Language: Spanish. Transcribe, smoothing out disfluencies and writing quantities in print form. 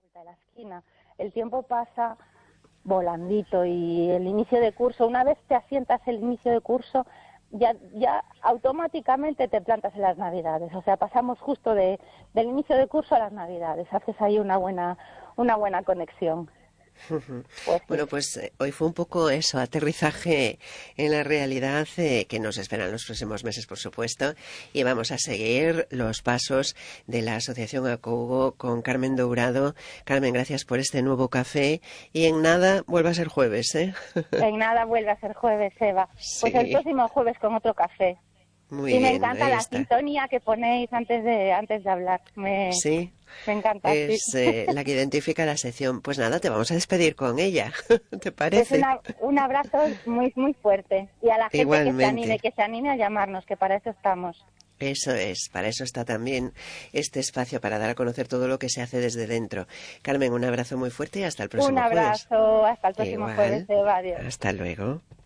vuelta de la esquina. El tiempo pasa volandito y el inicio de curso, una vez te asientas el inicio de curso, ya automáticamente te plantas en las Navidades. O sea, pasamos justo del inicio de curso a las Navidades. Haces ahí una buena conexión. Pues sí. Bueno, pues hoy fue un poco eso, aterrizaje en la realidad que nos esperan los próximos meses, por supuesto, y vamos a seguir los pasos de la Asociación Acougo con Carmen Dourado. Carmen, gracias por este nuevo café y en nada vuelve a ser jueves, ¿eh? En nada vuelve a ser jueves, Eva. Pues el Sí, próximo jueves con otro café. muy Y me bien, encanta ahí la está. sintonía que ponéis antes de hablar. Sí, Me encanta, sí. es la que identifica la sección. Pues nada, te vamos a despedir con ella, ¿te Pues parece? un abrazo muy muy fuerte. Y a la gente Igualmente. que se anime a llamarnos, que para eso estamos. Eso es, para eso está también este espacio, para dar a conocer todo lo que se hace desde dentro. Carmen, un abrazo muy fuerte y hasta el Un próximo jueves. abrazo, hasta el próximo jueves, Igual, Eva. Adiós. hasta luego.